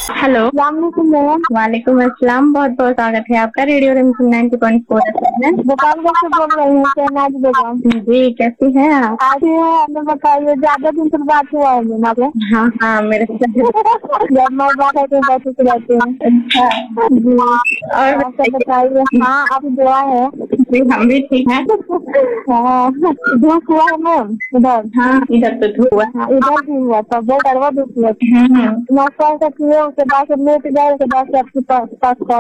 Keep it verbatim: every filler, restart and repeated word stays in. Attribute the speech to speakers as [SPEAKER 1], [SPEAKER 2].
[SPEAKER 1] Hello.
[SPEAKER 2] वालेकुम ma'am.
[SPEAKER 1] वालेकुम अस्सलाम। बहुत बहुत स्वागत है आपका रेडियो रिमझिम नाइन्टी पॉइंट फोर में।
[SPEAKER 2] गोपालगंज से बोल रही हूँ शहनाज बेगम।
[SPEAKER 1] जी, कैसी हैं आप?
[SPEAKER 2] अच्छी है। हमें बताइए, ज्यादा दिन से बात हुआ है मैम आपसे?
[SPEAKER 1] हाँ हाँ, मेरे साथ।
[SPEAKER 2] जब मैं बात है तो बैठ के रहती हूँ।
[SPEAKER 1] अच्छा
[SPEAKER 2] जी।
[SPEAKER 1] और
[SPEAKER 2] आप सब बताइए। हाँ, आप दुआ है।
[SPEAKER 1] जी, हम भी ठीक हैं।
[SPEAKER 2] हाँ, धूप हुआ है मैम इधर?
[SPEAKER 1] हाँ, इधर तो धूप हुआ।
[SPEAKER 2] हाँ, इधर भी हुआ था, बहुत अरवा धूप हुआ था।
[SPEAKER 1] हम्म हम्म।
[SPEAKER 2] नाश्ता किए, उसके बाद से लेट गए, उसके बाद से आपके पास पास